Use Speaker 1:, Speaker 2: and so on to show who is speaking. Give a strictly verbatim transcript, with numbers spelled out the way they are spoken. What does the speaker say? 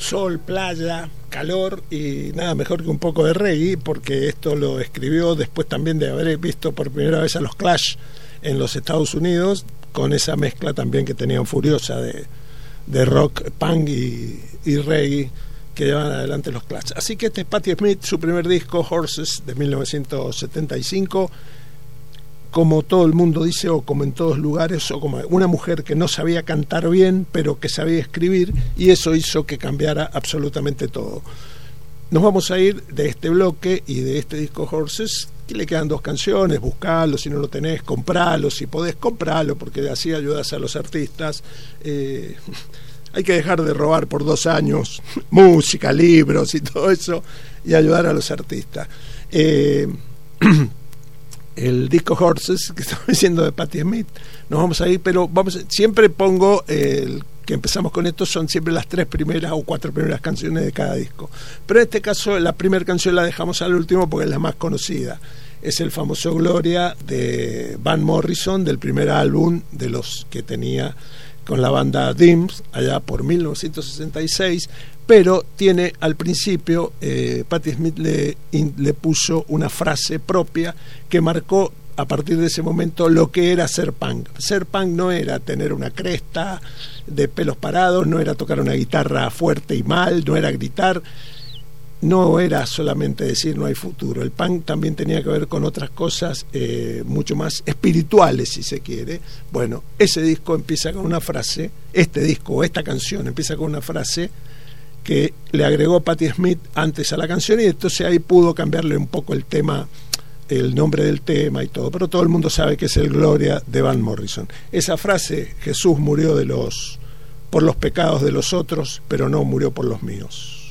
Speaker 1: sol, playa, calor y nada mejor que un poco de reggae, porque esto lo escribió después también de haber visto por primera vez a los Clash en los Estados Unidos, con esa mezcla también que tenían furiosa de, de rock, punk y, y reggae que llevan adelante los Clash. Así que este es Patti Smith, su primer disco, Horses, de mil novecientos setenta y cinco. Como todo el mundo dice, o como en todos lugares, o como una mujer que no sabía cantar bien, pero que sabía escribir, y eso hizo que cambiara absolutamente todo. Nos vamos a ir de este bloque y de este disco Horses, que le quedan dos canciones, buscalo, si no lo tenés, compralo, si podés, compralo, porque así ayudas a los artistas. Eh, hay que dejar de robar por dos años música, libros y todo eso, y ayudar a los artistas. Eh, el disco Horses, que estamos diciendo de Patti Smith, nos vamos a ir, pero vamos, siempre pongo el que empezamos con esto, son siempre las tres primeras o cuatro primeras canciones de cada disco, pero en este caso la primera canción la dejamos al último porque es la más conocida, es el famoso Gloria de Van Morrison, del primer álbum de los que tenía con la banda Dims allá por mil novecientos sesenta y seis, pero tiene al principio eh, Patti Smith le, in, le puso una frase propia que marcó a partir de ese momento lo que era ser punk. Ser punk no era tener una cresta de pelos parados, no era tocar una guitarra fuerte y mal, no era gritar, no era solamente decir no hay futuro. El punk también tenía que ver con otras cosas eh, mucho más espirituales, si se quiere. Bueno, ese disco empieza con una frase, este disco o esta canción empieza con una frase que le agregó Patti Smith antes a la canción, y entonces ahí pudo cambiarle un poco el tema, el nombre del tema y todo, pero todo el mundo sabe que es el Gloria de Van Morrison. Esa frase, Jesús murió de los por los pecados de los otros, pero no murió por los míos.